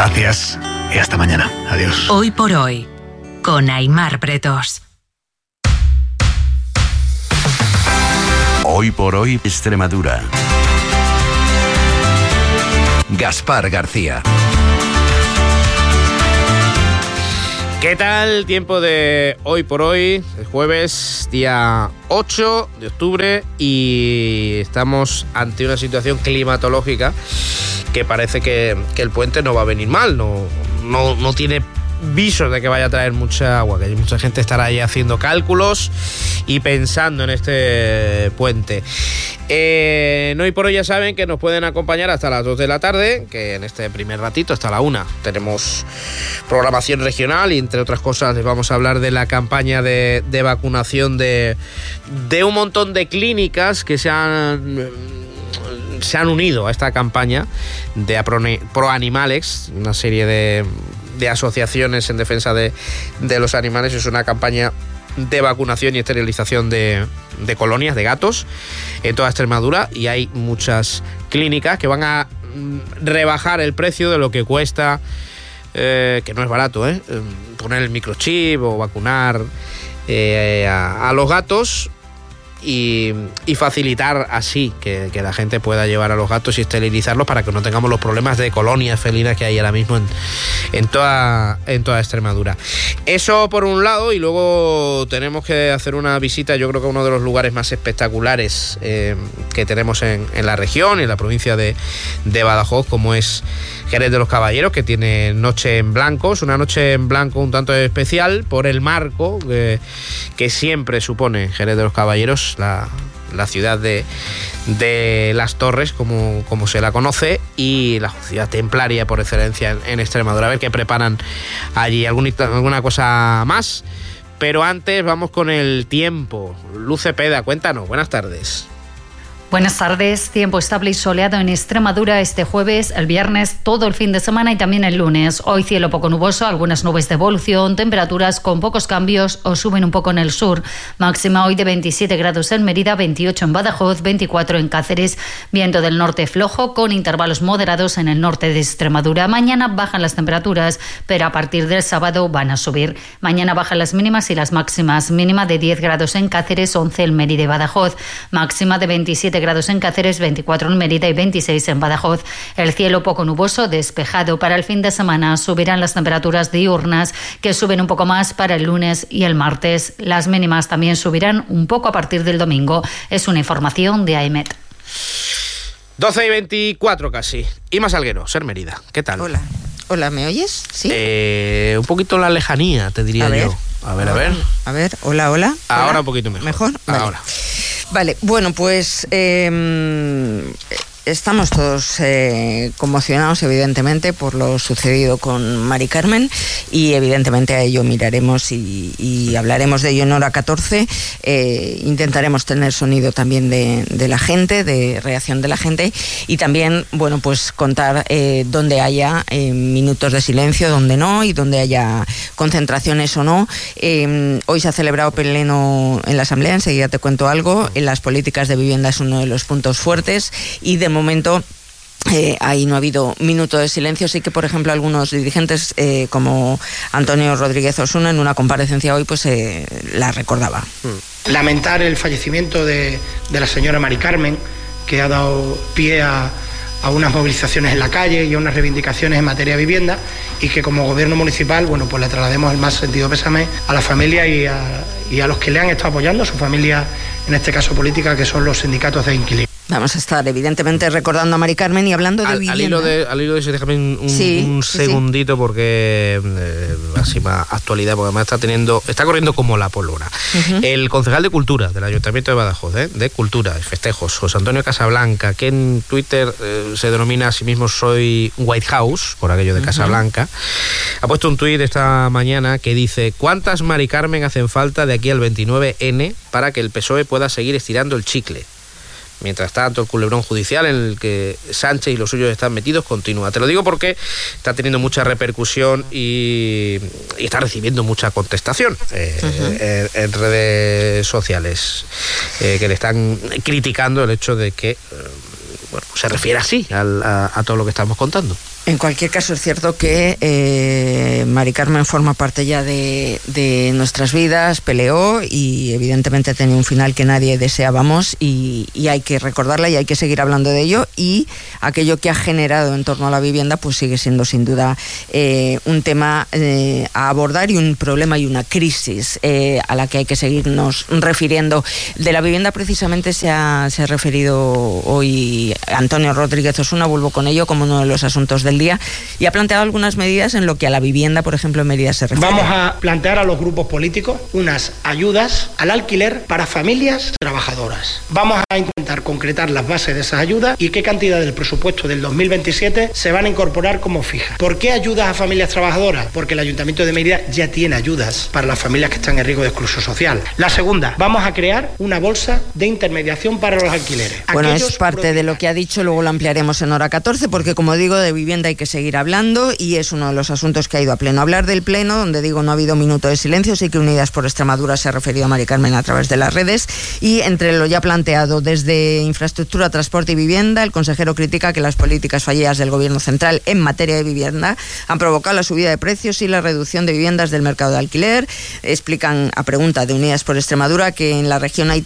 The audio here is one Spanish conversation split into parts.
Gracias y hasta mañana. Adiós. Hoy por hoy, con Aimar Bretos. Hoy por hoy, Extremadura. Gaspar García. ¿Qué tal? Tiempo de hoy por hoy, el jueves, día 8 de octubre, y estamos ante una situación climatológica que parece que el puente no va a venir mal, no tiene visos de que vaya a traer mucha agua, que mucha gente estará ahí haciendo cálculos y pensando en este puente. Hoy por hoy ya saben que nos pueden acompañar hasta las 2 de la tarde, que en este primer ratito hasta la 1 tenemos programación regional y entre otras cosas les vamos a hablar de la campaña de vacunación de un montón de clínicas que se han unido a esta campaña de Pro Animalex, una serie de asociaciones en defensa de los animales. Es una campaña de vacunación y esterilización de colonias de gatos en toda Extremadura, y hay muchas clínicas que van a rebajar el precio de lo que cuesta, que no es barato, poner el microchip o vacunar a los gatos, y facilitar así que la gente pueda llevar a los gatos y esterilizarlos para que no tengamos los problemas de colonias felinas que hay ahora mismo en toda Extremadura. Eso por un lado, y luego tenemos que hacer una visita, yo creo que a uno de los lugares más espectaculares que tenemos en la región, en la provincia de Badajoz, como es Jerez de los Caballeros, que tiene Noche en Blanco. Es una noche en blanco un tanto especial por el marco que siempre supone Jerez de los Caballeros, la ciudad de las Torres, como se la conoce, y la ciudad templaria por excelencia en Extremadura. A ver qué preparan allí, alguna cosa más. Pero antes vamos con el tiempo. Luz Cepeda, cuéntanos, buenas tardes. Buenas tardes. Tiempo estable y soleado en Extremadura este jueves, el viernes, todo el fin de semana y también el lunes. Hoy cielo poco nuboso, algunas nubes de evolución, temperaturas con pocos cambios o suben un poco en el sur. Máxima hoy de 27 grados en Mérida, 28 en Badajoz, 24 en Cáceres. Viento del norte flojo con intervalos moderados en el norte de Extremadura. Mañana bajan las temperaturas, pero a partir del sábado van a subir. Mañana bajan las mínimas y las máximas. Mínima de 10 grados en Cáceres, 11 en Mérida y Badajoz. Máxima de 27 grados en Cáceres, 24 en Mérida y 26 en Badajoz. El cielo poco nuboso, despejado. Para el fin de semana subirán las temperaturas diurnas, que suben un poco más para el lunes y el martes. Las mínimas también subirán un poco a partir del domingo. Es una información de AEMET. 12 y 24 casi. Ima Salguero, Ser Mérida. ¿Qué tal? Hola, ¿me oyes? Sí. Un poquito la lejanía, te diría yo. A ver. Hola. Ahora un poquito mejor. ¿Mejor? Vale. Ahora. Vale, bueno, pues estamos todos conmocionados, evidentemente, por lo sucedido con Mari Carmen, y evidentemente a ello miraremos y hablaremos de ello en Hora 14. Intentaremos tener sonido también de la gente, de reacción de la gente, y también, bueno, pues contar dónde haya minutos de silencio, dónde no, y dónde haya concentraciones o no. Hoy se ha celebrado pleno en la Asamblea, enseguida te cuento algo. En las políticas de vivienda es uno de los puntos fuertes, y de momento ahí no ha habido minuto de silencio. Sí que, por ejemplo, algunos dirigentes como Antonio Rodríguez Osuna, en una comparecencia hoy, pues la recordaba. Lamentar el fallecimiento de la señora Mari Carmen, que ha dado pie a unas movilizaciones en la calle y a unas reivindicaciones en materia de vivienda, y que como gobierno municipal, bueno, pues le traslademos el más sentido pésame a la familia y a los que le han estado apoyando, su familia, en este caso política, que son los sindicatos de inquilinos. Vamos a estar, evidentemente, recordando a Mari Carmen y hablando de vivienda. Al hilo de eso, déjame un segundito, porque así más actualidad, porque además está corriendo como la pólvora. El concejal de Cultura del Ayuntamiento de Badajoz, de Cultura y Festejos, José Antonio Casablanca, que en Twitter se denomina a sí mismo Soy White House, por aquello de Casablanca, ha puesto un tuit esta mañana que dice: ¿cuántas Mari Carmen hacen falta de aquí al 29N para que el PSOE pueda seguir estirando el chicle? Mientras tanto, el culebrón judicial en el que Sánchez y los suyos están metidos continúa. Te lo digo porque está teniendo mucha repercusión y está recibiendo mucha contestación en redes sociales, que le están criticando el hecho de que se refiere así a todo lo que estamos contando. En cualquier caso, es cierto que Mari Carmen forma parte ya de nuestras vidas, peleó y evidentemente ha tenido un final que nadie deseábamos y hay que recordarla y hay que seguir hablando de ello, y aquello que ha generado en torno a la vivienda pues sigue siendo sin duda un tema a abordar y un problema y una crisis a la que hay que seguirnos refiriendo. De la vivienda precisamente se ha referido hoy Antonio Rodríguez Osuna, vuelvo con ello como uno de los asuntos del día, y ha planteado algunas medidas en lo que a la vivienda, por ejemplo, en Mérida se refiere. Vamos a plantear a los grupos políticos unas ayudas al alquiler para familias trabajadoras. Vamos a intentar concretar las bases de esas ayudas y qué cantidad del presupuesto del 2027 se van a incorporar como fija. ¿Por qué ayudas a familias trabajadoras? Porque el Ayuntamiento de Mérida ya tiene ayudas para las familias que están en riesgo de exclusión social. La segunda, vamos a crear una bolsa de intermediación para los alquileres. Bueno, es parte de lo que ha dicho, luego lo ampliaremos en hora 14, porque como digo, de vivienda hay que seguir hablando y es uno de los asuntos que ha ido a pleno. Hablar del pleno, donde digo no ha habido minuto de silencio, sí que Unidas por Extremadura se ha referido a Mari Carmen a través de las redes, y entre lo ya planteado desde infraestructura, transporte y vivienda, el consejero critica que las políticas fallidas del gobierno central en materia de vivienda han provocado la subida de precios y la reducción de viviendas del mercado de alquiler. Explican a pregunta de Unidas por Extremadura que en la región hay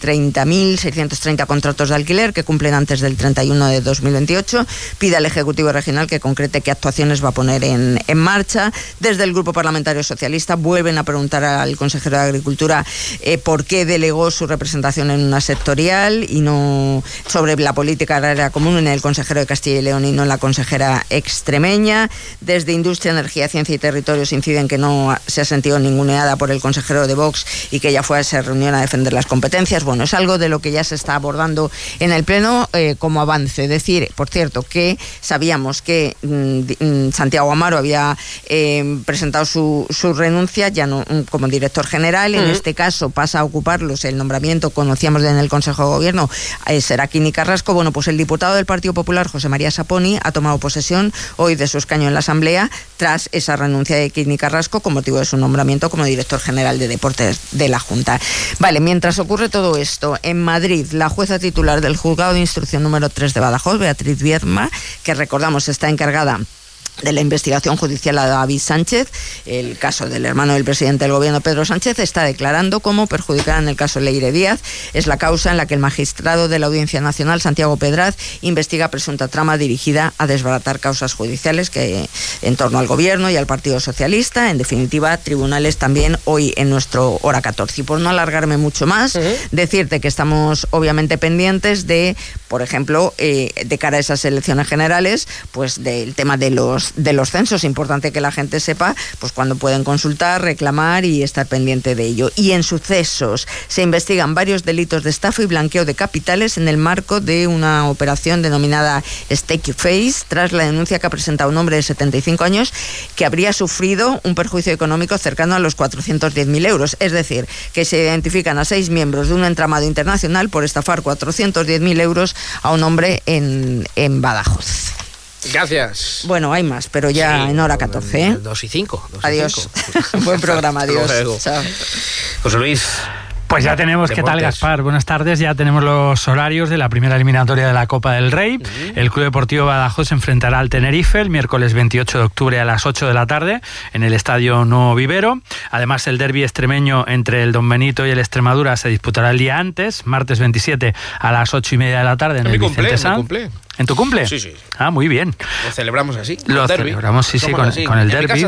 30.630 contratos de alquiler que cumplen antes del 31 de 2028. Pide al Ejecutivo Regional que concrete qué actuaciones va a poner en marcha. Desde el Grupo Parlamentario Socialista vuelven a preguntar al consejero de Agricultura por qué delegó su representación en una sectorial y no sobre la política agraria común en el consejero de Castilla y León y no en la consejera extremeña. Desde Industria, Energía, Ciencia y Territorios inciden que no se ha sentido ninguneada por el consejero de Vox y que ella fue a esa reunión a defender las competencias. Bueno, es algo de lo que ya se está abordando en el Pleno como avance. Decir, por cierto, que sabíamos que Santiago Amaro había presentado su renuncia ya no como director general. En este caso pasa a ocuparlos el nombramiento, conocíamos en el Consejo de Gobierno, será Kini Carrasco. Bueno, pues el diputado del Partido Popular, José María Saponi, ha tomado posesión hoy de su escaño en la Asamblea tras esa renuncia de Kini Carrasco con motivo de su nombramiento como director general de Deportes de la Junta. Vale, mientras ocurre todo esto, en Madrid, la jueza titular del Juzgado de Instrucción número 3 de Badajoz, Beatriz Viedma, que recordamos está encargada de la investigación judicial a David Sánchez, el caso del hermano del presidente del gobierno Pedro Sánchez, está declarando como perjudicada en el caso Leire Díaz. Es la causa en la que el magistrado de la Audiencia Nacional, Santiago Pedraz, investiga presunta trama dirigida a desbaratar causas judiciales que en torno al gobierno y al Partido Socialista. En definitiva, tribunales también hoy en nuestro hora 14. Y por no alargarme mucho más, decirte que estamos obviamente pendientes de, por ejemplo, de cara a esas elecciones generales, pues del tema de los censos. Importante que la gente sepa pues cuándo pueden consultar, reclamar y estar pendiente de ello. Y en sucesos se investigan varios delitos de estafa y blanqueo de capitales en el marco de una operación denominada Stake Face, tras la denuncia que ha presentado un hombre de 75 años que habría sufrido un perjuicio económico cercano a los 410.000 euros. Es decir, que se identifican a 6 miembros de un entramado internacional por estafar 410.000 euros a un hombre en Badajoz. Gracias. Bueno, hay más, pero ya sí, en hora 14, ¿eh? 2 y 5. Adiós. Buen programa, adiós. Chao. José Luis. Pues ya tenemos, ¿qué tal, Gaspar? Buenas tardes, ya tenemos los horarios de la primera eliminatoria de la Copa del Rey. El Club Deportivo Badajoz se enfrentará al Tenerife el miércoles 28 de octubre a las 8 de la tarde en el Estadio Nuevo Vivero. Además, el derbi extremeño entre el Don Benito y el Extremadura se disputará el día antes, martes 27 a las 8:30 de la tarde en el Vicente Sanz. ¿En tu cumple? Sí, sí. Ah, muy bien. Lo celebramos así. Lo celebramos, sí, con el derbi.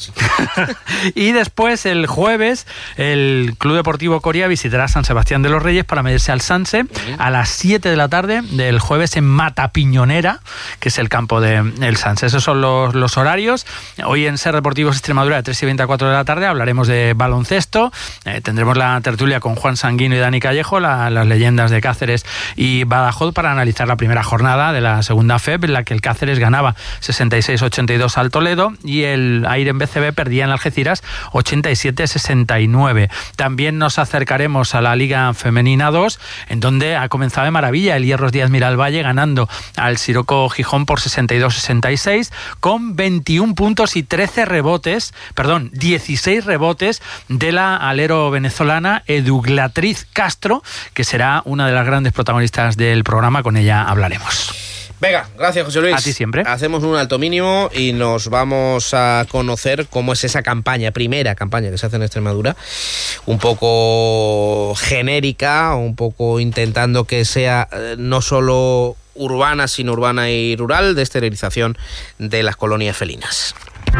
Y después, el jueves, el Club Deportivo Coria visitará San Sebastián de los Reyes para medirse al Sanse a las 7 de la tarde del jueves en Matapiñonera, que es el campo del Sanse. Esos son los horarios. Hoy en Ser Deportivos Extremadura de 3:20 a 4 de la tarde hablaremos de baloncesto. Tendremos la tertulia con Juan Sanguino y Dani Callejo, las leyendas de Cáceres y Badajoz, para analizar la primera jornada de la segunda FEB, en la que el Cáceres ganaba 66-82 al Toledo y el Aire en BCB perdía en Algeciras 87-69. También nos acercaremos a la Liga Femenina 2, en donde ha comenzado de maravilla el Hierros Díaz Miralvalle ganando al Siroco Gijón por 62-66 con 21 puntos y 16 rebotes de la alero venezolana Eduglatriz Castro, que será una de las grandes protagonistas del programa. Con ella hablaremos. Venga, gracias, José Luis. A ti siempre. Hacemos un alto mínimo y nos vamos a conocer cómo es esa primera campaña que se hace en Extremadura, un poco genérica, un poco intentando que sea no solo urbana, sino urbana y rural, de esterilización de las colonias felinas.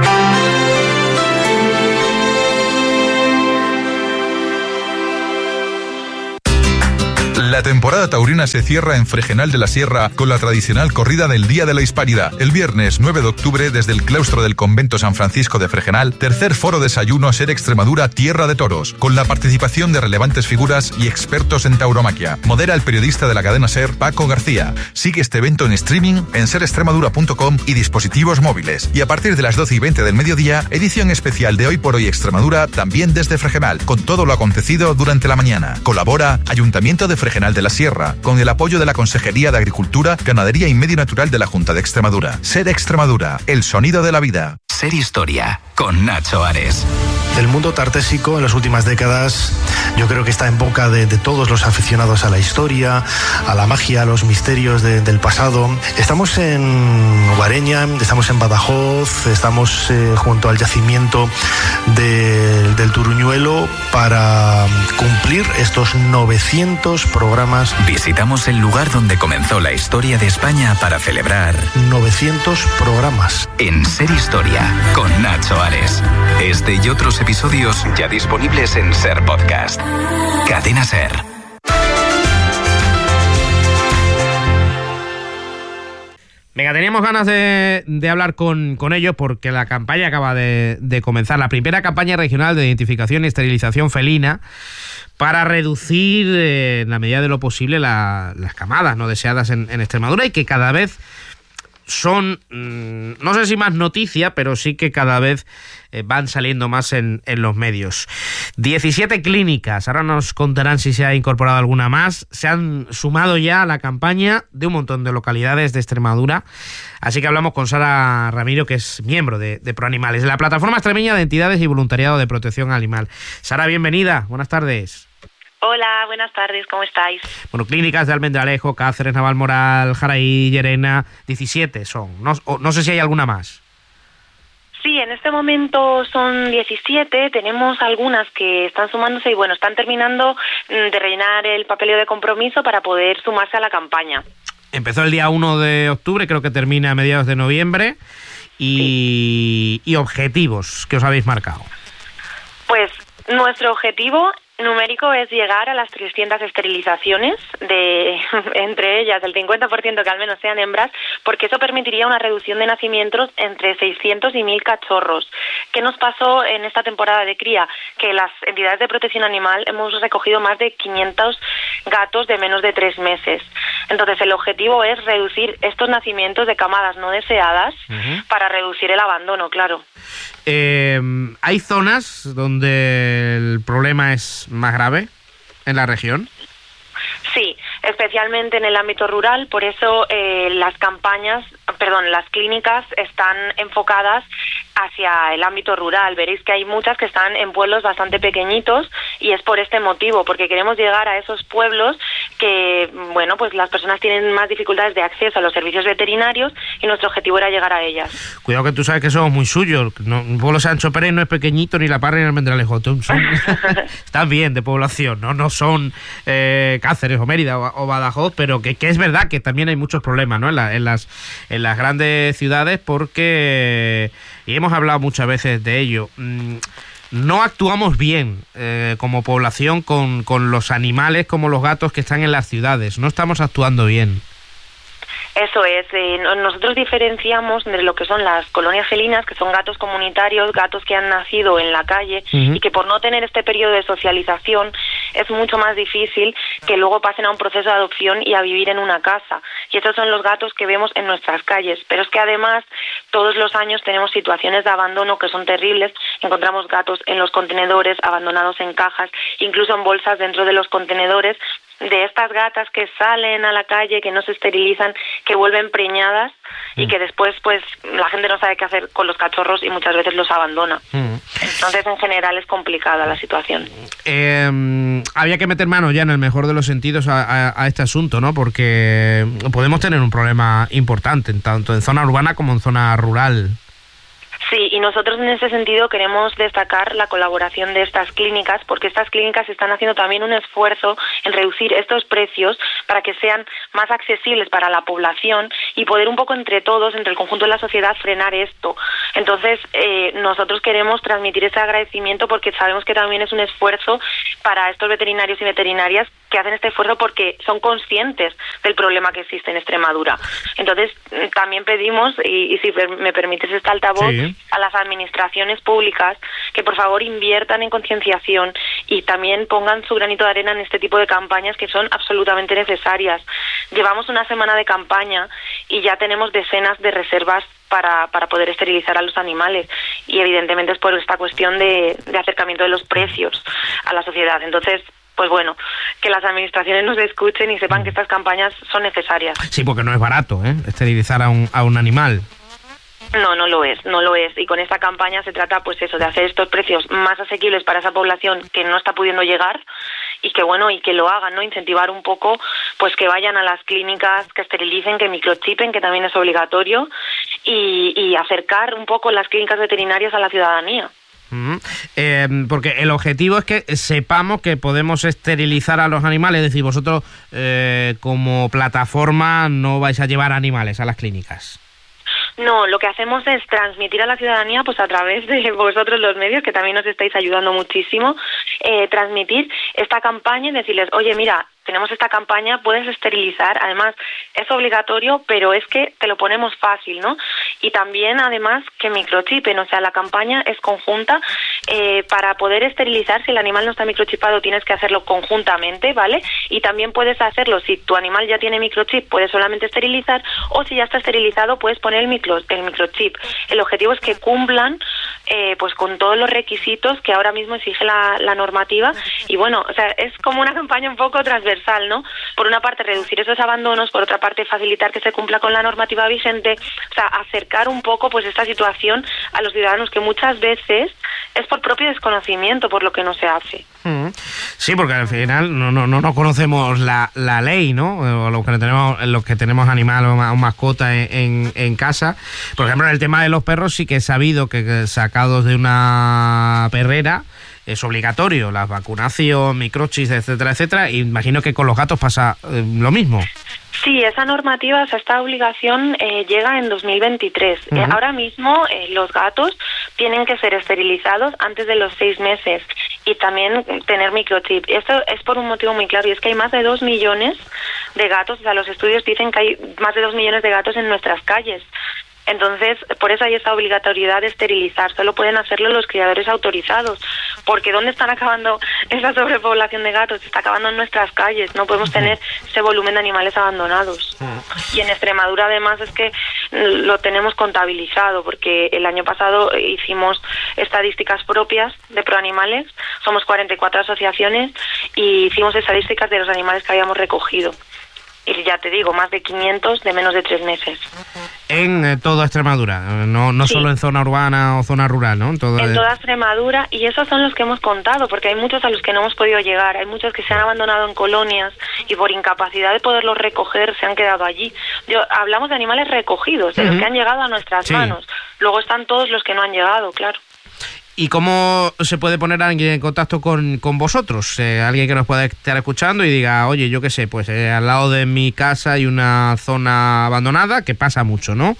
La temporada taurina se cierra en Fregenal de la Sierra con la tradicional corrida del Día de la Hispanidad. El viernes 9 de octubre, desde el claustro del Convento San Francisco de Fregenal, tercer foro desayuno Ser Extremadura Tierra de Toros, con la participación de relevantes figuras y expertos en tauromaquia. Modera el periodista de la cadena SER, Paco García. Sigue este evento en streaming en serextremadura.com y dispositivos móviles. Y a partir de las 12:20 del mediodía, edición especial de Hoy por Hoy Extremadura, también desde Fregenal, con todo lo acontecido durante la mañana. Colabora Ayuntamiento de Fregenal de la Sierra, con el apoyo de la Consejería de Agricultura, Ganadería y Medio Natural de la Junta de Extremadura. Ser Extremadura, el sonido de la vida. Ser Historia, con Nacho Ares. El mundo tartésico en las últimas décadas yo creo que está en boca de todos los aficionados a la historia, a la magia, a los misterios del pasado. Estamos en Obareña, estamos en Badajoz, estamos junto al yacimiento del Turuñuelo para cumplir estos 900 programas. Visitamos el lugar donde comenzó la historia de España para celebrar 900 programas. En Ser Historia, con Nacho Ares. Este y otros episodios ya disponibles en Ser Podcast. Cadena Ser. Venga, teníamos ganas de hablar con ellos porque la campaña acaba de comenzar, la primera campaña regional de identificación y esterilización felina para reducir en la medida de lo posible las camadas no deseadas en Extremadura, y que cada vez son, no sé si más noticia, pero sí que cada vez van saliendo más en los medios. 17 clínicas, ahora nos contarán si se ha incorporado alguna más, se han sumado ya a la campaña de un montón de localidades de Extremadura, así que hablamos con Sara Ramiro, que es miembro de ProAnimales, de la Plataforma Extremeña de Entidades y Voluntariado de Protección Animal. Sara, bienvenida, buenas tardes. Hola, buenas tardes, ¿cómo estáis? Bueno, clínicas de Almendralejo, Cáceres, Navalmoral, Jaraí, Llerena, 17 son. No sé si hay alguna más. Sí, en este momento son 17, tenemos algunas que están sumándose y bueno, están terminando de rellenar el papeleo de compromiso para poder sumarse a la campaña. Empezó el día 1 de octubre, creo que termina a mediados de noviembre, y objetivos que os habéis marcado. Pues nuestro objetivo numérico es llegar a las 300 esterilizaciones, entre ellas el 50% que al menos sean hembras, porque eso permitiría una reducción de nacimientos entre 600 y 1.000 cachorros. ¿Qué nos pasó en esta temporada de cría? Que las entidades de protección animal hemos recogido más de 500 gatos de menos de 3 meses. Entonces el objetivo es reducir estos nacimientos de camadas no deseadas para reducir el abandono, claro. ¿Hay zonas donde el problema es más grave en la región? Sí, especialmente en el ámbito rural, por eso las clínicas están enfocadas hacia el ámbito rural. Veréis que hay muchas que están en pueblos bastante pequeñitos y es por este motivo, porque queremos llegar a esos pueblos que, bueno, pues las personas tienen más dificultades de acceso a los servicios veterinarios y nuestro objetivo era llegar a ellas. Cuidado que tú sabes que somos muy suyos. Un pueblo Sancho Pérez no es pequeñito, ni La Parra ni Almendralejo. Están bien de población, no son Cáceres o Mérida o Badajoz, pero que es verdad que también hay muchos problemas, ¿no? en las grandes ciudades, porque, y hemos hablado muchas veces de ello, no actuamos bien como población con los animales como los gatos que están en las ciudades. No estamos actuando bien. Eso es, nosotros diferenciamos de lo que son las colonias felinas, que son gatos comunitarios, gatos que han nacido en la calle y que por no tener este periodo de socialización es mucho más difícil que luego pasen a un proceso de adopción y a vivir en una casa. Y estos son los gatos que vemos en nuestras calles. Pero es que además todos los años tenemos situaciones de abandono que son terribles. Encontramos gatos en los contenedores, abandonados en cajas, incluso en bolsas dentro de los contenedores, de estas gatas que salen a la calle, que no se esterilizan, que vuelven preñadas y que después pues la gente no sabe qué hacer con los cachorros y muchas veces los abandona. Entonces, en general, es complicada la situación. Había que meter mano ya, en el mejor de los sentidos, a este asunto, ¿no? Porque podemos tener un problema importante, tanto en zona urbana como en zona rural. Sí, y nosotros en ese sentido queremos destacar la colaboración de estas clínicas, porque estas clínicas están haciendo también un esfuerzo en reducir estos precios para que sean más accesibles para la población y poder un poco entre todos, entre el conjunto de la sociedad, frenar esto. Entonces, nosotros queremos transmitir ese agradecimiento porque sabemos que también es un esfuerzo para estos veterinarios y veterinarias que hacen este esfuerzo porque son conscientes del problema que existe en Extremadura. Entonces, también pedimos, y si me permites este altavoz, sí, a las administraciones públicas que por favor inviertan en concienciación y también pongan su granito de arena en este tipo de campañas que son absolutamente necesarias. Llevamos una semana de campaña y ya tenemos decenas de reservas para poder esterilizar a los animales, y evidentemente es por esta cuestión de acercamiento de los precios a la sociedad. Entonces, pues bueno, que las administraciones nos escuchen y sepan que estas campañas son necesarias. Sí, porque no es barato, esterilizar a un animal. No, no lo es. Y con esta campaña se trata, pues eso, de hacer estos precios más asequibles para esa población que no está pudiendo llegar, y que bueno, y que lo hagan, ¿no? Incentivar un poco, pues que vayan a las clínicas, que esterilicen, que microchipen, que también es obligatorio, y acercar un poco las clínicas veterinarias a la ciudadanía. Porque el objetivo es que sepamos que podemos esterilizar a los animales, es decir, vosotros como plataforma no vais a llevar animales a las clínicas. No, lo que hacemos es transmitir a la ciudadanía, pues a través de vosotros los medios, que también nos estáis ayudando muchísimo, transmitir esta campaña y decirles, oye, mira, tenemos esta campaña, puedes esterilizar, además es obligatorio, pero es que te lo ponemos fácil, ¿no? Y también, además, que microchipen, o sea, la campaña es conjunta. Para poder esterilizar, si el animal no está microchipado, tienes que hacerlo conjuntamente, ¿vale? Y también puedes hacerlo, si tu animal ya tiene microchip, puedes solamente esterilizar, o si ya está esterilizado, puedes poner el microchip. El objetivo es que cumplan pues con todos los requisitos que ahora mismo exige la normativa, y bueno, o sea, es como una campaña un poco transversal, ¿no? Por una parte reducir esos abandonos, por otra parte facilitar que se cumpla con la normativa vigente, o sea, acercar un poco pues esta situación a los ciudadanos, que muchas veces es por propio desconocimiento por lo que no se hace. Sí, porque al final no conocemos la ley, ¿no? O los que tenemos animal o mascota en casa. Por ejemplo, en el tema de los perros sí que he sabido que sacados de una perrera es obligatorio la vacunación, microchips, etcétera, etcétera. Y imagino que con los gatos pasa lo mismo. Sí, esa normativa, o sea, esta obligación llega en 2023. Ahora mismo los gatos tienen que ser esterilizados antes de los 6 meses y también tener microchip. Esto es por un motivo muy claro, y es que hay más de 2 millones de gatos, o sea, los estudios dicen que hay más de 2 millones de gatos en nuestras calles. Entonces, por eso hay esta obligatoriedad de esterilizar. Solo pueden hacerlo los criadores autorizados, porque ¿dónde están acabando esa sobrepoblación de gatos? Está acabando en nuestras calles. No podemos tener ese volumen de animales abandonados. Y en Extremadura, además, es que lo tenemos contabilizado, porque el año pasado hicimos estadísticas propias de Proanimales. Somos 44 asociaciones y hicimos estadísticas de los animales que habíamos recogido. Y ya te digo, más de 500 de menos de 3 meses. En toda Extremadura, no sí, solo en zona urbana o zona rural, ¿no? En toda Extremadura, y esos son los que hemos contado, porque hay muchos a los que no hemos podido llegar, hay muchos que se han abandonado en colonias y por incapacidad de poderlos recoger se han quedado allí. Hablamos de animales recogidos, de los que han llegado a nuestras manos. Luego están todos los que no han llegado, claro. ¿Y cómo se puede poner alguien en contacto con vosotros? Alguien que nos pueda estar escuchando y diga, oye, yo qué sé, pues al lado de mi casa hay una zona abandonada, que pasa mucho, ¿no?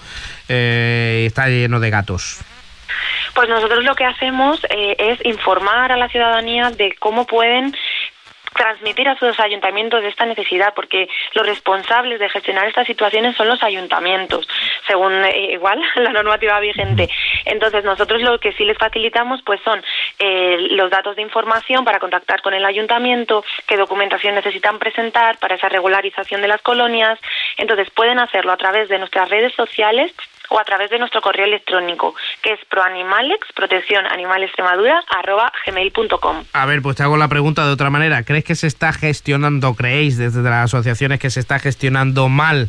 Está lleno de gatos. Pues nosotros lo que hacemos es informar a la ciudadanía de cómo pueden transmitir a sus ayuntamientos de esta necesidad, porque los responsables de gestionar estas situaciones son los ayuntamientos, según igual la normativa vigente. Entonces nosotros lo que sí les facilitamos pues son los datos de información para contactar con el ayuntamiento, qué documentación necesitan presentar para esa regularización de las colonias. Entonces pueden hacerlo a través de nuestras redes sociales o a través de nuestro correo electrónico, que es proanimalex, proteccionanimalextremadura@gmail.com. A ver, pues te hago la pregunta de otra manera. ¿Crees que se está gestionando, creéis desde las asociaciones que se está gestionando mal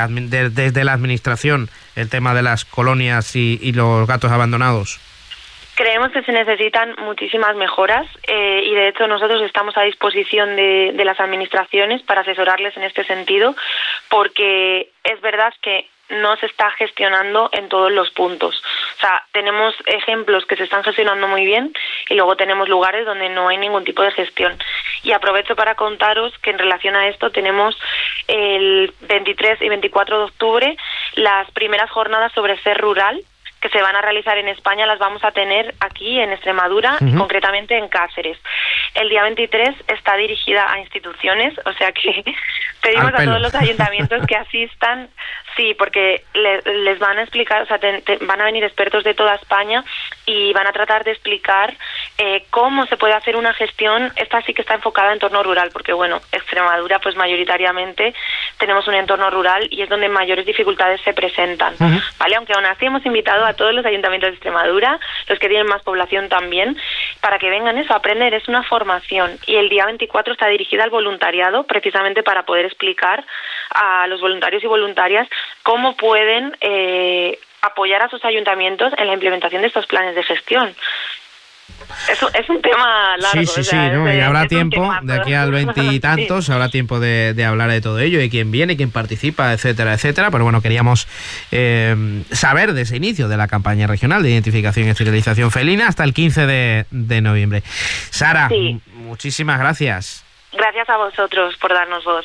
desde la administración el tema de las colonias y los gatos abandonados? Creemos que se necesitan muchísimas mejoras y de hecho nosotros estamos a disposición de las administraciones para asesorarles en este sentido, porque es verdad que no se está gestionando en todos los puntos. O sea, tenemos ejemplos que se están gestionando muy bien y luego tenemos lugares donde no hay ningún tipo de gestión. Y aprovecho para contaros que en relación a esto tenemos el 23 y 24 de octubre las primeras jornadas sobre ser rural, que se van a realizar en España, las vamos a tener aquí en Extremadura, y concretamente en Cáceres. El día 23 está dirigida a instituciones, o sea que pedimos a todos los ayuntamientos que asistan, sí, porque les van a explicar, o sea, van a venir expertos de toda España y van a tratar de explicar cómo se puede hacer una gestión. Esta sí que está enfocada en entorno rural, porque bueno, Extremadura pues mayoritariamente tenemos un entorno rural y es donde mayores dificultades se presentan, ¿vale? Aunque aún así hemos invitado a todos los ayuntamientos de Extremadura, los que tienen más población también, para que vengan eso, a aprender. Es una formación y el día 24 está dirigida al voluntariado, precisamente para poder explicar a los voluntarios y voluntarias cómo pueden apoyar a sus ayuntamientos en la implementación de estos planes de gestión. Es un tema largo. Sí, ¿no? Y habrá tiempo, de aquí al 20 y tantos, habrá tiempo de hablar de todo ello, de quién viene, quién participa, etcétera, etcétera. Pero bueno, queríamos saber de ese inicio de la campaña regional de identificación y esterilización felina hasta el 15 de noviembre. Sara, muchísimas gracias. Gracias a vosotros por darnos voz.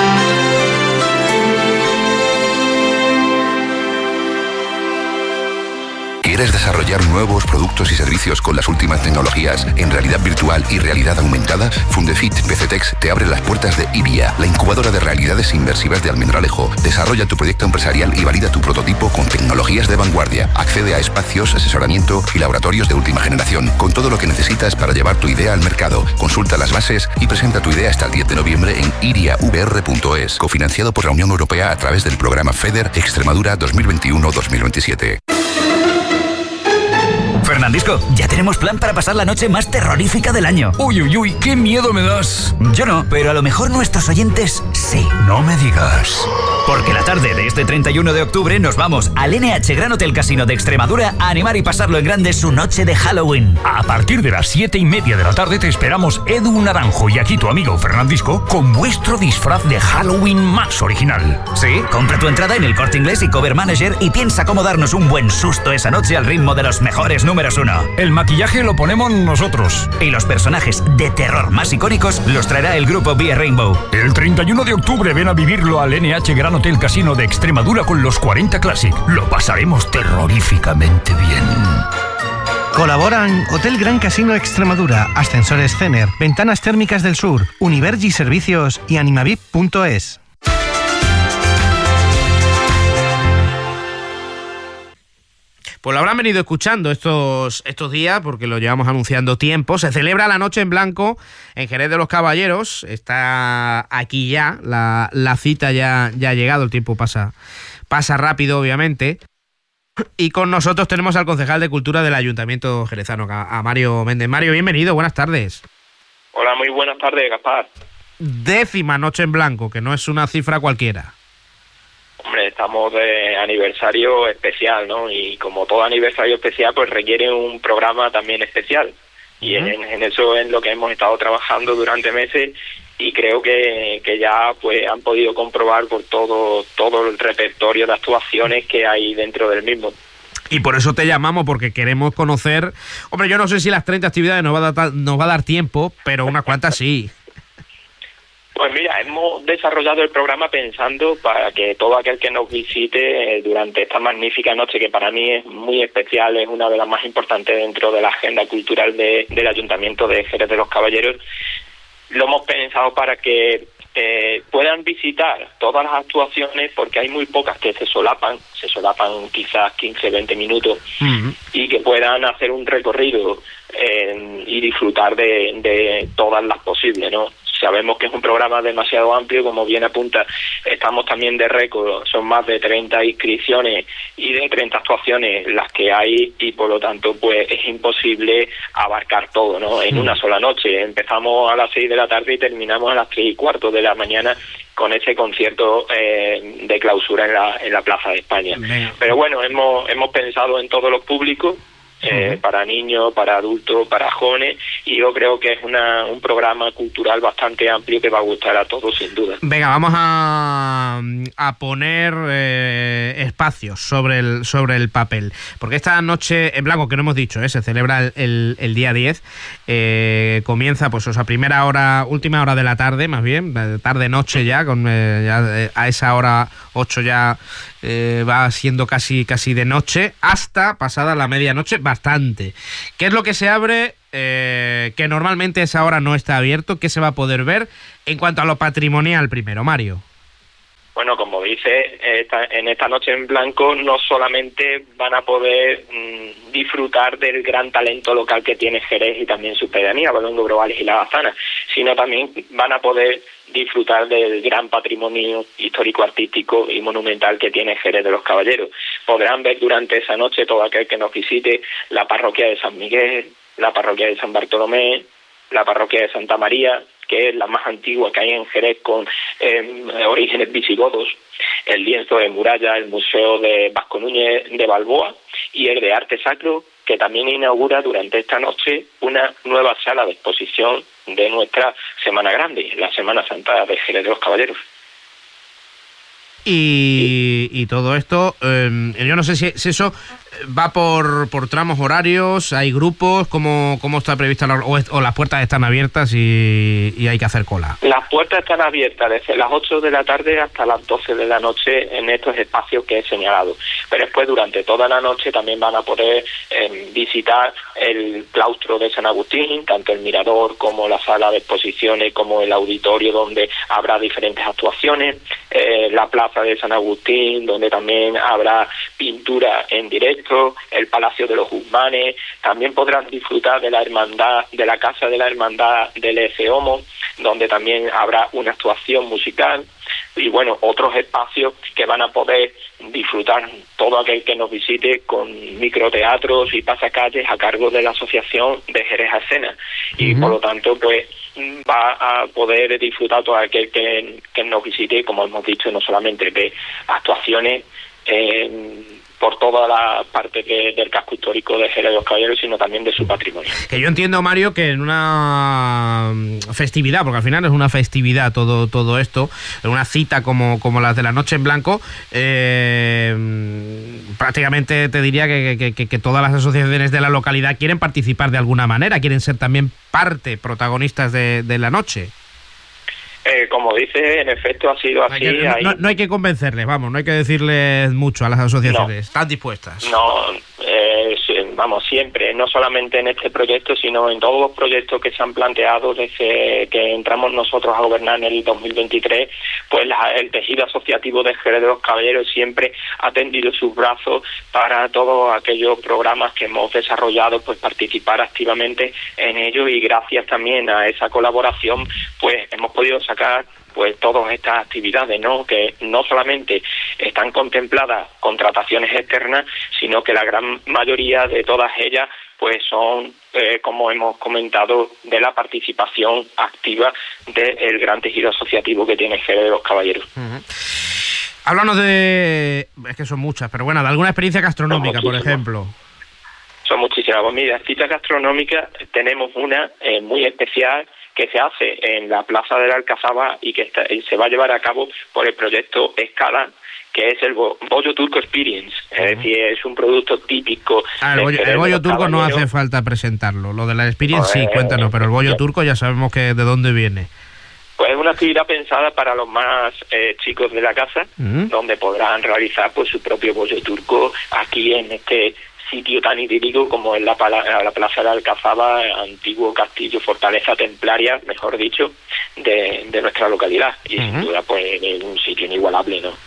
¿Quieres desarrollar nuevos productos y servicios con las últimas tecnologías en realidad virtual y realidad aumentada? Fundefit PCTEX te abre las puertas de IRIA, la incubadora de realidades inmersivas de Almendralejo. Desarrolla tu proyecto empresarial y valida tu prototipo con tecnologías de vanguardia. Accede a espacios, asesoramiento y laboratorios de última generación, con todo lo que necesitas para llevar tu idea al mercado. Consulta las bases y presenta tu idea hasta el 10 de noviembre en iriavr.es, cofinanciado por la Unión Europea a través del programa FEDER Extremadura 2021-2027. Fernandisco, ya tenemos plan para pasar la noche más terrorífica del año. Uy, uy, uy, qué miedo me das. Yo no, pero a lo mejor nuestros oyentes sí. No me digas. Porque la tarde de este 31 de octubre nos vamos al NH Gran Hotel Casino de Extremadura a animar y pasarlo en grande su noche de Halloween. A partir de las 7:30 de la tarde te esperamos Edu Naranjo y aquí tu amigo Fernandisco con vuestro disfraz de Halloween más original. Sí, compra tu entrada en el Corte Inglés y Cover Manager y piensa cómo darnos un buen susto esa noche al ritmo de los mejores números 1. El maquillaje lo ponemos nosotros. Y los personajes de terror más icónicos los traerá el grupo Via Rainbow. El 31 de octubre ven a vivirlo al NH Gran Hotel Casino de Extremadura con los 40 Classic. Lo pasaremos terroríficamente bien. Colaboran Hotel Gran Casino Extremadura, Ascensores Cener, Ventanas Térmicas del Sur, Univergi Servicios y Animavip.es. Pues lo habrán venido escuchando estos días, porque lo llevamos anunciando tiempo. Se celebra la Noche en Blanco en Jerez de los Caballeros. Está aquí ya, la cita ya ha llegado, el tiempo pasa rápido, obviamente. Y con nosotros tenemos al concejal de Cultura del Ayuntamiento jerezano, a Mario Méndez. Mario, bienvenido, buenas tardes. Hola, muy buenas tardes, Gaspar. 10ª Noche en Blanco, que no es una cifra cualquiera. Hombre, estamos de aniversario especial, ¿no? Y como todo aniversario especial, pues requiere un programa también especial. Y en eso es lo que hemos estado trabajando durante meses y creo que ya pues han podido comprobar por todo el repertorio de actuaciones que hay dentro del mismo. Y por eso te llamamos, porque queremos conocer... Hombre, yo no sé si las 30 actividades nos va a dar tiempo, pero unas cuantas sí. Pues mira, hemos desarrollado el programa pensando para que todo aquel que nos visite durante esta magnífica noche, que para mí es muy especial, es una de las más importantes dentro de la agenda cultural del Ayuntamiento de Jerez de los Caballeros, lo hemos pensado para que puedan visitar todas las actuaciones, porque hay muy pocas que se solapan quizás 15-20 minutos, y que puedan hacer un recorrido y disfrutar de todas las posibles, ¿no? Sabemos que es un programa demasiado amplio, como bien apunta, estamos también de récord, son más de 30 inscripciones y de 30 actuaciones las que hay, y por lo tanto pues es imposible abarcar todo, ¿no? En una sola noche. Empezamos a las 6 de la tarde y terminamos a las 3:15 de la mañana con ese concierto de clausura en la Plaza de España. Pero bueno, hemos pensado en todos los públicos para niños, para adultos, para jóvenes, y yo creo que es un programa cultural bastante amplio que va a gustar a todos sin duda. Venga, vamos a poner espacios sobre el papel, porque esta noche en blanco, que no hemos dicho, se celebra el día 10, comienza pues última hora de la tarde, más bien, tarde-noche ya, a esa hora 8 ya va siendo casi de noche, hasta pasada la medianoche bastante. ¿Qué es lo que se abre? Que normalmente a esa hora no está abierto. ¿Qué se va a poder ver en cuanto a lo patrimonial primero, Mario? Bueno, como dice, en esta noche en blanco no solamente van a poder disfrutar del gran talento local que tiene Jerez y también su pedanía, Valongo, Brobales y La Bazana, sino también van a poder disfrutar del gran patrimonio histórico, artístico y monumental que tiene Jerez de los Caballeros. Podrán ver durante esa noche, todo aquel que nos visite, la parroquia de San Miguel, la parroquia de San Bartolomé, la parroquia de Santa María, que es la más antigua que hay en Jerez con orígenes visigodos, el lienzo de muralla, el Museo de Vasco Núñez de Balboa y el de Arte Sacro, que también inaugura durante esta noche una nueva sala de exposición de nuestra Semana Grande, la Semana Santa de Jerez de los Caballeros. Y todo esto, yo no sé si eso va por tramos horarios, hay grupos, ¿cómo está prevista o las puertas están abiertas y hay que hacer cola? Las puertas están abiertas desde las 8 de la tarde hasta las 12 de la noche en estos espacios que he señalado, pero después durante toda la noche también van a poder visitar el claustro de San Agustín, tanto el mirador como la sala de exposiciones, como el auditorio donde habrá diferentes actuaciones, la plaza de San Agustín, donde también habrá pintura en directo, el Palacio de los Guzmanes. También podrán disfrutar de la hermandad, de la Casa de la Hermandad del Eceomo, donde también habrá una actuación musical y bueno, otros espacios que van a poder disfrutar todo aquel que nos visite con microteatros y pasacalles a cargo de la Asociación de Jerez a Escena. Y por lo tanto, pues va a poder disfrutar todo aquel que nos visite, como hemos dicho, no solamente de actuaciones por toda la parte del casco histórico de Jerez de los Caballeros, sino también de su patrimonio. Que yo entiendo, Mario, que en una festividad, porque al final es una festividad todo esto, en una cita como las de la Noche en Blanco, prácticamente te diría que todas las asociaciones de la localidad quieren participar de alguna manera, quieren ser también protagonistas de la noche. Como dice, en efecto ha sido así. No hay que convencerles, no hay que decirles mucho a las asociaciones. ¿Están dispuestas? No, vamos, siempre, no solamente en este proyecto, sino en todos los proyectos que se han planteado desde que entramos nosotros a gobernar en el 2023, pues el tejido asociativo de Jerez de los Caballeros siempre ha tendido sus brazos para todos aquellos programas que hemos desarrollado, pues participar activamente en ellos, y gracias también a esa colaboración, pues hemos podido sacar pues todas estas actividades, ¿no? Que no solamente están contempladas contrataciones externas, sino que la gran mayoría de todas ellas pues son, como hemos comentado, de la participación activa del gran tejido asociativo que tiene Jerez de los Caballeros. Háblanos es que son muchas, pero bueno, de alguna experiencia gastronómica, por ejemplo. Son muchísimas. Pues mira, citas gastronómicas tenemos una muy especial que se hace en la Plaza de la Alcazaba y que se va a llevar a cabo por el proyecto Escala, que es el Bollo Turco Experience. Es decir, es un producto típico. El bollo turco no hace falta presentarlo. Lo de la Experience sí, cuéntanos, pero el bollo turco ya sabemos que de dónde viene. Pues es una actividad pensada para los más chicos de la casa, donde podrán realizar pues su propio bollo turco aquí en este sitio tan idílico como es la Plaza de la Alcazaba, antiguo castillo, fortaleza templaria, mejor dicho, de nuestra localidad. Y sin duda, pues es un sitio inigualable, ¿no?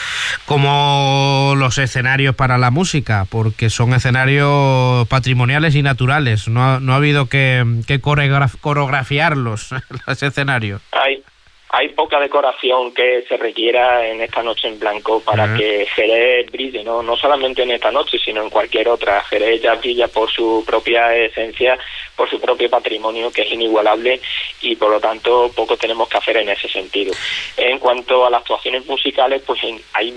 Como los escenarios para la música, porque son escenarios patrimoniales y naturales. No ha habido que coreografiarlos, los escenarios. Hay poca decoración que se requiera en esta Noche en Blanco para que Jerez brille, no solamente en esta noche, sino en cualquier otra. Jerez ya brilla por su propia esencia, por su propio patrimonio, que es inigualable, y por lo tanto poco tenemos que hacer en ese sentido. En cuanto a las actuaciones musicales, pues hay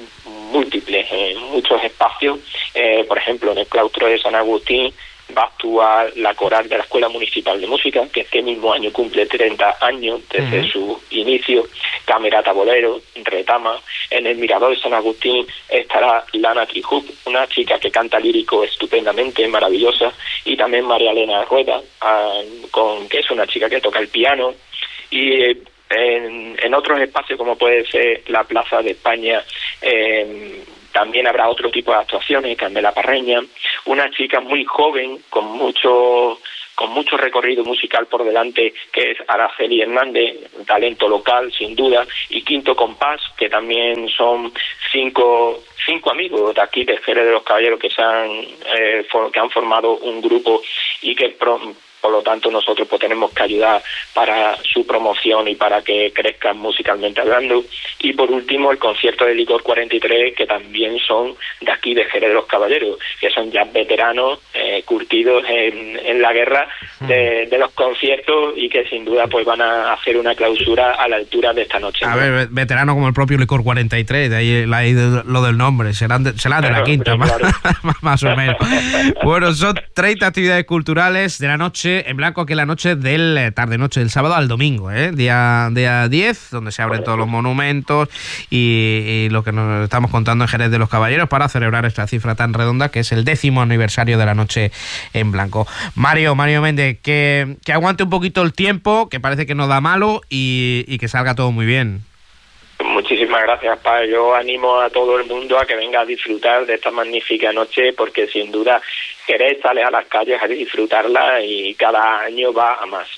múltiples, en muchos espacios. Por ejemplo, en el claustro de San Agustín va a actuar la coral de la Escuela Municipal de Música, que este mismo año cumple 30 años desde su inicio. Camerata Bolero, Retama. En el Mirador de San Agustín estará Lana Trijup, una chica que canta lírico estupendamente, maravillosa, y también María Elena Rueda, que es una chica que toca el piano. Y en otros espacios, como puede ser la Plaza de España, también habrá otro tipo de actuaciones. Candela Parreña, una chica muy joven con mucho recorrido musical por delante, que es Araceli Hernández, un talento local sin duda, y Quinto Compás, que también son cinco amigos de aquí de Jerez de los Caballeros que han formado un grupo y que por lo tanto nosotros pues tenemos que ayudar para su promoción y para que crezcan musicalmente hablando. Y por último el concierto de Licor 43, que también son de aquí de Jerez de los Caballeros, que son ya veteranos curtidos en la guerra de los conciertos, y que sin duda pues van a hacer una clausura a la altura de esta noche. A ver, veterano como el propio Licor 43, de ahí lo del nombre, serán de la quinta, claro. Más o menos. Bueno, son 30 actividades culturales de la noche en blanco, que es la noche tarde-noche del sábado al domingo, día 10, donde se abren todos los monumentos y lo que nos estamos contando en Jerez de los Caballeros para celebrar esta cifra tan redonda que es el 10º aniversario de la noche en blanco. Mario Méndez, que aguante un poquito el tiempo, que parece que no da malo, y que salga todo muy bien. Muchísimas gracias, Pa. Yo animo a todo el mundo a que venga a disfrutar de esta magnífica noche, porque sin duda Jerez sale a las calles a disfrutarla y cada año va a más.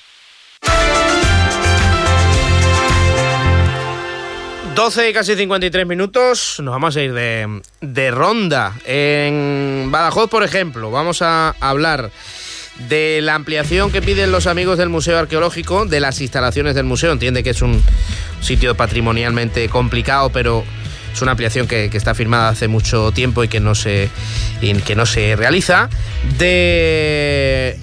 12 y casi 53 minutos, nos vamos a ir de ronda. En Badajoz, por ejemplo, vamos a hablar de la ampliación que piden los amigos del Museo Arqueológico, de las instalaciones del museo. Entiende que es un sitio patrimonialmente complicado, pero es una ampliación que está firmada hace mucho tiempo y que no se realiza. De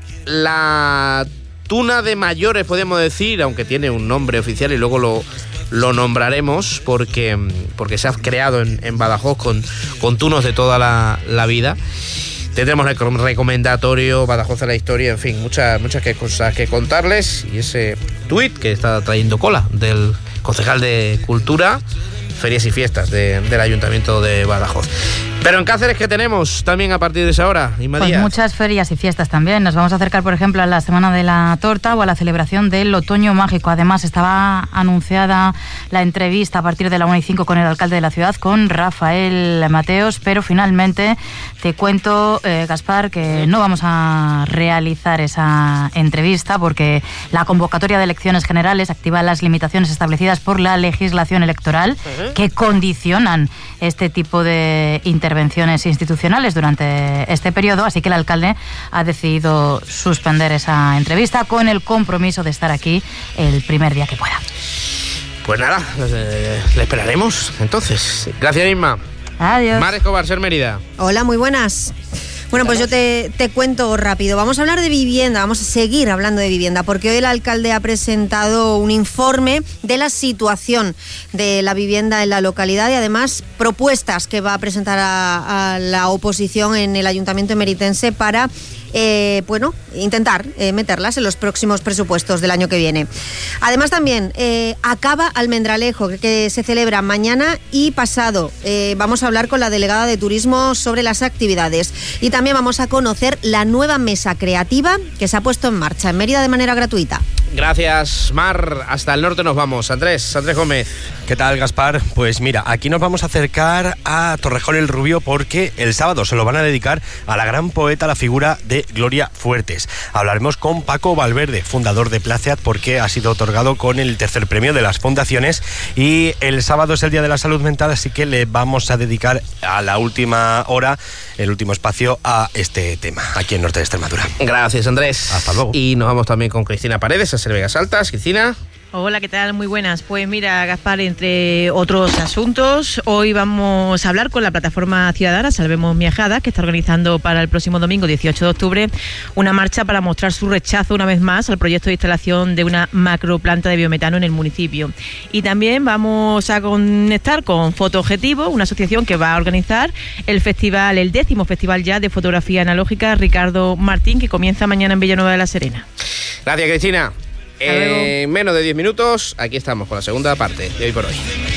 la Tuna de Mayores, podemos decir, aunque tiene un nombre oficial y luego lo nombraremos porque se ha creado en Badajoz con tunos de toda la vida. Tendremos el recomendatorio Badajoz a la historia, en fin, muchas cosas que contarles, y ese tuit que está trayendo cola del concejal de Cultura, Ferias y Fiestas del Ayuntamiento de Badajoz. Pero en Cáceres, ¿qué tenemos también a partir de esa hora? Pues muchas ferias y fiestas también. Nos vamos a acercar, por ejemplo, a la Semana de la Torta o a la celebración del Otoño Mágico. Además, estaba anunciada la entrevista a partir de la 1:05 con el alcalde de la ciudad, con Rafael Mateos, pero finalmente te cuento, Gaspar, que no vamos a realizar esa entrevista porque la convocatoria de elecciones generales activa las limitaciones establecidas por la legislación electoral que condicionan este tipo de intervenciones institucionales durante este periodo, así que el alcalde ha decidido suspender esa entrevista con el compromiso de estar aquí el primer día que pueda. Pues nada, le esperaremos entonces. Gracias, Isma. Adiós. Mar Escobar, Ser Mérida. Hola, muy buenas. Bueno, pues yo te cuento rápido. Vamos a hablar de vivienda, vamos a seguir hablando de vivienda, porque hoy el alcalde ha presentado un informe de la situación de la vivienda en la localidad y además propuestas que va a presentar a la oposición en el Ayuntamiento emeritense para intentar meterlas en los próximos presupuestos del año que viene. Además también acaba Almendralejo, que se celebra mañana y pasado. Vamos a hablar con la delegada de turismo sobre las actividades y también vamos a conocer la nueva mesa creativa que se ha puesto en marcha en Mérida de manera gratuita. Gracias, Mar. Hasta el norte nos vamos. Andrés Gómez. ¿Qué tal, Gaspar? Pues mira, aquí nos vamos a acercar a Torrejón el Rubio porque el sábado se lo van a dedicar a la gran poeta, la figura de Gloria Fuertes. Hablaremos con Paco Valverde, fundador de Placeat, porque ha sido otorgado con el tercer premio de las fundaciones y el sábado es el Día de la Salud Mental, así que le vamos a dedicar a la última hora, el último espacio a este tema, aquí en Norte de Extremadura. Gracias, Andrés. Hasta luego. Y nos vamos también con Cristina Paredes a Ser Vegas Altas. Cristina. Hola, ¿qué tal? Muy buenas. Pues mira, Gaspar, entre otros asuntos, hoy vamos a hablar con la plataforma ciudadana Salvemos Miajadas, que está organizando para el próximo domingo, 18 de octubre, una marcha para mostrar su rechazo una vez más al proyecto de instalación de una macroplanta de biometano en el municipio. Y también vamos a conectar con Foto Objetivo, una asociación que va a organizar el 10º Festival ya de Fotografía Analógica Ricardo Martín, que comienza mañana en Villanueva de la Serena. Gracias, Cristina. En menos de 10 minutos, aquí estamos con la segunda parte de Hoy por Hoy.